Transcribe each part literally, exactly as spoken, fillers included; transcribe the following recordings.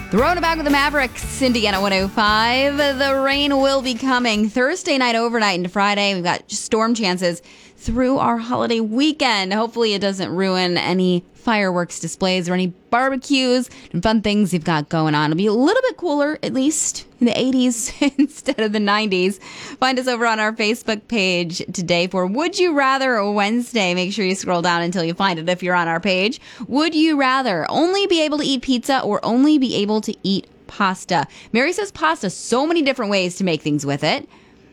Throwing it back with the Mavericks, Indiana one oh five. The rain will be coming Thursday night, overnight into Friday. We've got storm chances through our holiday weekend. Hopefully it doesn't ruin any fireworks displays or any barbecues and fun things you've got going on. It'll be a little bit cooler, at least in the eighties instead of the nineties. Find us over on our Facebook page today for Would You Rather Wednesday. Make sure you scroll down until you find it if you're on our page. Would you rather only be able to eat pizza or only be able to eat pasta? Mary says pasta, so many different ways to make things with it.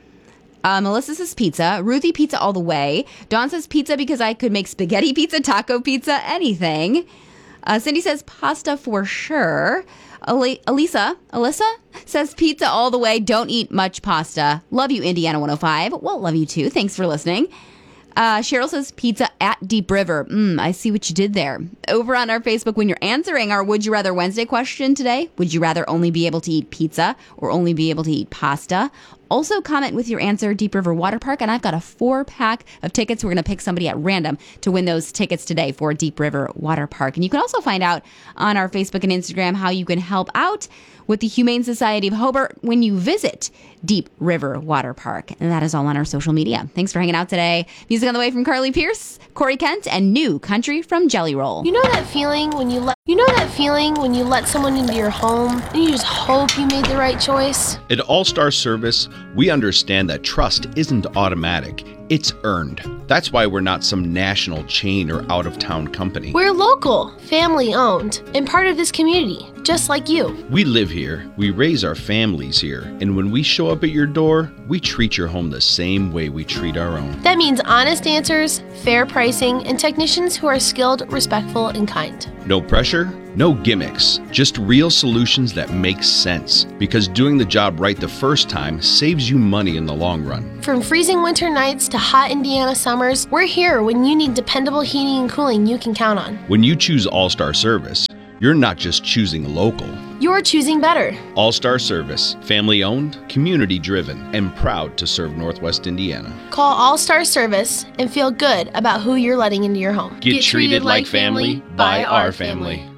Uh, Melissa says pizza. Ruthie, pizza all the way. Dawn says pizza because I could make spaghetti pizza, taco pizza, anything. Uh, Cindy says pasta for sure. Ali- Elisa, Alyssa says pizza all the way. Don't eat much pasta. Love you, Indiana one oh five. Well, love you too. Thanks for listening. Uh, Cheryl says pizza at Deep River. Mm, I see what you did there. Over on our Facebook, when you're answering our Would You Rather Wednesday question today, would you rather only be able to eat pizza or only be able to eat pasta? Also comment with your answer, Deep River Water Park, and I've got a four-pack of tickets. We're going to pick somebody at random to win those tickets today for Deep River Water Park. And you can also find out on our Facebook and Instagram how you can help out with the Humane Society of Hobart when you visit Deep River Water Park. And that is all on our social media. Thanks for hanging out today. Music on the way from Carly Pierce, Corey Kent, and New Country from Jelly Roll. You know that feeling when you let you know that feeling when you let someone into your home and you just hope you made the right choice? At All-Star Service, we understand that trust isn't automatic. It's earned. That's why we're not some national chain or out-of-town company. We're local, family-owned, and part of this community, just like you. We live here, we raise our families here, and when we show up at your door, we treat your home the same way we treat our own. That means honest answers, fair pricing, and technicians who are skilled, respectful, and kind. No pressure, no gimmicks, just real solutions that make sense. Because doing the job right the first time saves you money in the long run. From freezing winter nights to hot Indiana summers, we're here when you need dependable heating and cooling you can count on. When you choose All-Star Service, you're not just choosing local. You're choosing better. All-Star Service, family-owned, community-driven, and proud to serve Northwest Indiana. Call All-Star Service and feel good about who you're letting into your home. Get, Get treated, treated like family by our family.